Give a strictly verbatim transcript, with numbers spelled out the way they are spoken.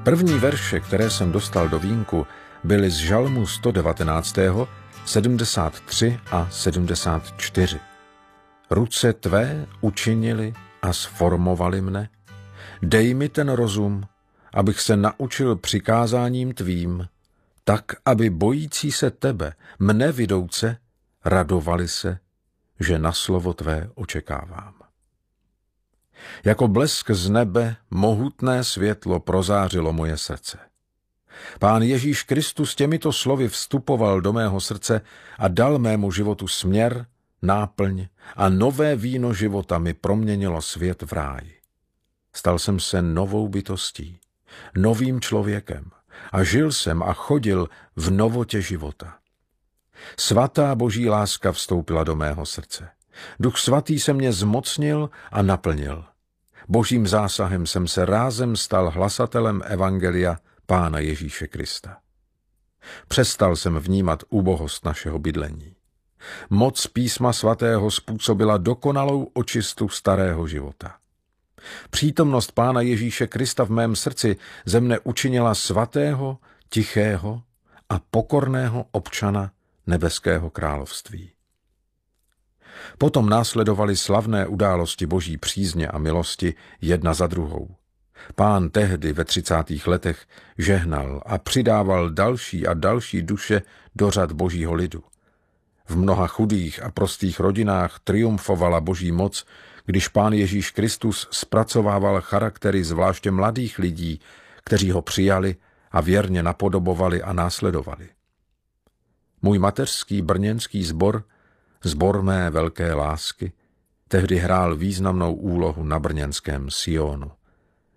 První verše, které jsem dostal do vínku, byly z žalmu sto devatenáct, sedmdesát tři a sedmdesát čtyři. Ruce tvé učinili a sformovali mne. Dej mi ten rozum, abych se naučil přikázáním tvým, tak, aby bojící se tebe, mne vidouce, radovali se, že na slovo tvé očekávám. Jako blesk z nebe mohutné světlo prozářilo moje srdce. Pán Ježíš Kristus těmito slovy vstupoval do mého srdce a dal mému životu směr, náplň a nové víno života mi proměnilo svět v ráji. Stal jsem se novou bytostí, novým člověkem a žil jsem a chodil v novotě života. Svatá boží láska vstoupila do mého srdce. Duch svatý se mě zmocnil a naplnil. Božím zásahem jsem se rázem stal hlasatelem evangelia Pána Ježíše Krista. Přestal jsem vnímat úbohost našeho bydlení. Moc písma svatého způsobila dokonalou očistu starého života. Přítomnost Pána Ježíše Krista v mém srdci ze mne učinila svatého, tichého a pokorného občana nebeského království. Potom následovaly slavné události boží přízně a milosti jedna za druhou. Pán tehdy ve třicátých letech žehnal a přidával další a další duše do řad božího lidu. V mnoha chudých a prostých rodinách triumfovala boží moc, když Pán Ježíš Kristus zpracovával charaktery zvláště mladých lidí, kteří ho přijali a věrně napodobovali a následovali. Můj mateřský brněnský sbor, sbor mé velké lásky, tehdy hrál významnou úlohu na brněnském Sionu.